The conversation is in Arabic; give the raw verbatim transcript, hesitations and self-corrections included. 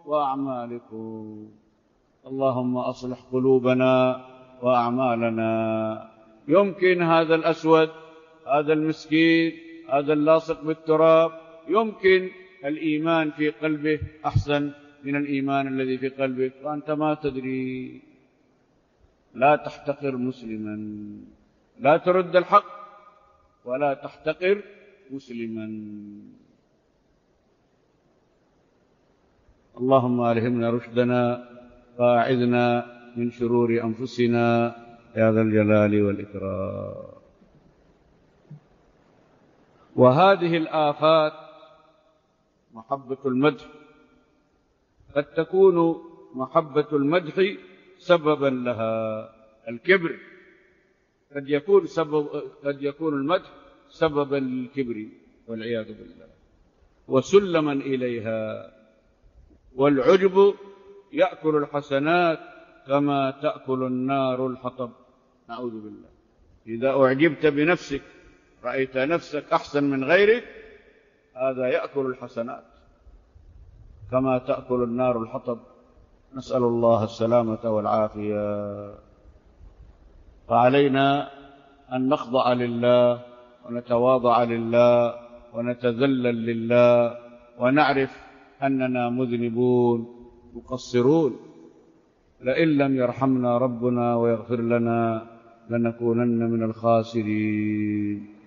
وأعمالكم. اللهم أصلح قلوبنا وأعمالنا. يمكن هذا الأسود، هذا المسكين، هذا اللاصق بالتراب، يمكن الإيمان في قلبه أحسن من الإيمان الذي في قلبك وأنت ما تدري. لا تحتقر مسلما، لا ترد الحق ولا تحتقر مسلما. اللهم ألهمنا رشدنا وأعذنا من شرور أنفسنا يا ذا الجلال والإكرام. وهذه الآفات محبة المدح، قد تكون محبة المدح سببا لها. الكبر قد يكون سبب، قد يكون المدح سببا للكبر والعياذ بالله وسلما إليها. والعجب يأكل الحسنات كما تأكل النار الحطب. نعوذ بالله. إذا أعجبت بنفسك، رأيت نفسك أحسن من غيرك، هذا يأكل الحسنات كما تأكل النار الحطب. نسأل الله السلامة والعافية. فعلينا أن نخضع لله ونتواضع لله ونتذلل لله ونعرف أننا مذنبون مقصرون. لئن لم يرحمنا ربنا ويغفر لنا لنكونن من الخاسرين.